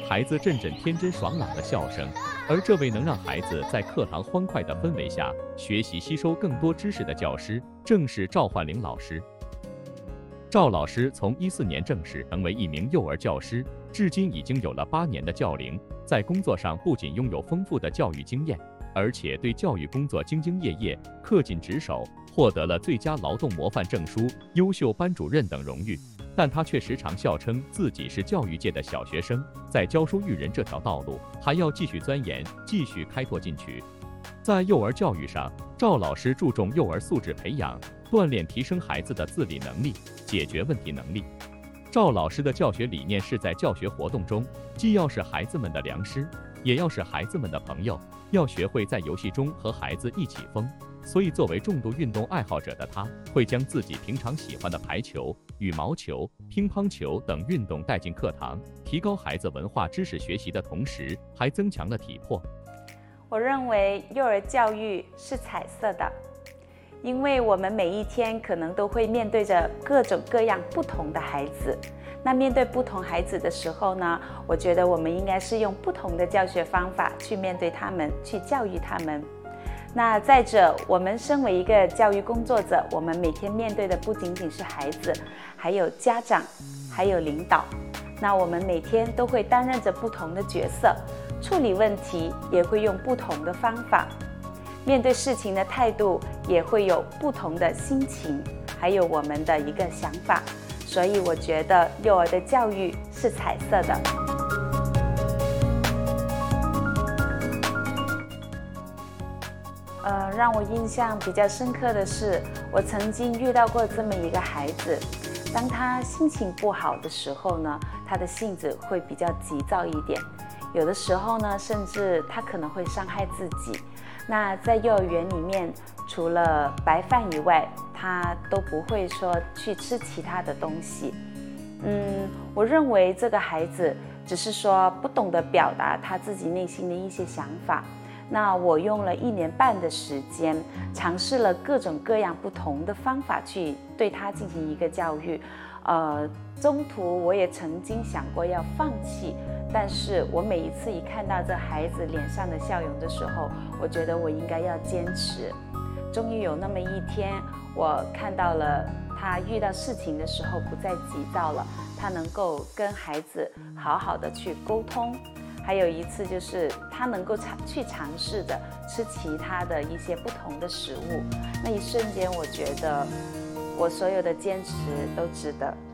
孩子阵阵天真爽朗的笑声。而这位能让孩子在课堂欢快的氛围下学习吸收更多知识的教师，正是赵焕玲老师。赵老师从14年正式成为一名幼儿教师，至今已经有了8年的教龄，在工作上不仅拥有丰富的教育经验，而且对教育工作兢兢业业、恪尽职守，获得了最佳劳动模范证书、优秀班主任等荣誉。但他却时常笑称自己是教育界的小学生，在教书育人这条道路还要继续钻研，继续开拓进取。在幼儿教育上，赵老师注重幼儿素质培养，锻炼提升孩子的自理能力、解决问题能力。赵老师的教学理念是在教学活动中，既要是孩子们的良师，也要是孩子们的朋友，要学会在游戏中和孩子一起疯。所以作为重度运动爱好者的他，会将自己平常喜欢的排球、羽毛球、乒乓球等运动带进课堂，提高孩子文化知识学习的同时，还增强了体魄。 我认为幼儿教育是彩色的，因为我们每一天可能都会面对着各种各样不同的孩子。那面对不同孩子的时候呢，我觉得我们应该是用不同的教学方法去面对他们，去教育他们。那再者，我们身为一个教育工作者，我们每天面对的不仅仅是孩子，还有家长，还有领导。那我们每天都会担任着不同的角色，处理问题也会用不同的方法，面对事情的态度也会有不同的心情，还有我们的一个想法。所以我觉得幼儿的教育是彩色的。让我印象比较深刻的是，我曾经遇到过这么一个孩子，当他心情不好的时候呢，他的性子会比较急躁一点，有的时候呢，甚至他可能会伤害自己。那在幼儿园里面，除了白饭以外，他都不会说去吃其他的东西。我认为这个孩子只是说不懂得表达他自己内心的一些想法。那我用了1年半的时间，尝试了各种各样不同的方法去对他进行一个教育。中途我也曾经想过要放弃，但是我每一次一看到这孩子脸上的笑容的时候，我觉得我应该要坚持。终于有那么一天，我看到了他遇到事情的时候不再急躁了，他能够跟孩子好好的去沟通。还有一次就是他能够去尝试的吃其他的一些不同的食物，那一瞬间我觉得我所有的坚持都值得。